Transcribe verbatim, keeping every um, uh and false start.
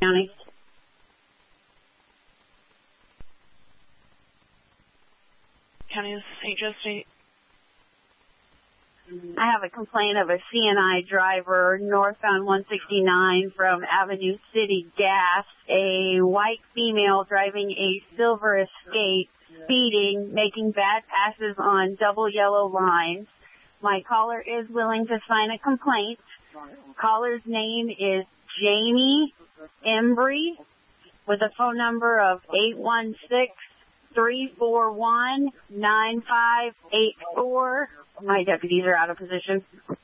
County. County of Saint Joe State. I have a complaint of a C N I driver northbound one sixty-nine from Avenue City Gas, a white female driving a silver Escape, speeding, making bad passes on double yellow lines. My caller is willing to sign a complaint. Caller's name is Jamie Embry with a phone number of eight one six, three four one, nine five eight four. My deputies are out of position.